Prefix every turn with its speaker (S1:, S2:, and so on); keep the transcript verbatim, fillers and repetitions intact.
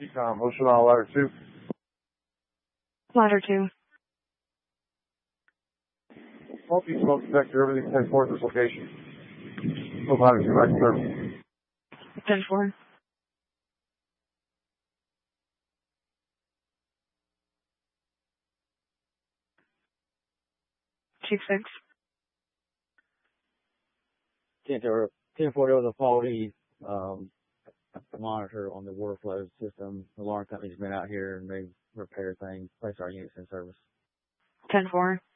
S1: T-Com, Ocean Isle, Ladder two.
S2: Ladder two.
S1: Faulty smoke detector, everything ten four at this location. Oh, Ladder two, back to service.
S2: ten four. Chief six.
S3: ten four, there was a faulty um, monitor on the water flow system. The alarm company's been out here and they've repaired things, placed our units in service.
S2: ten four.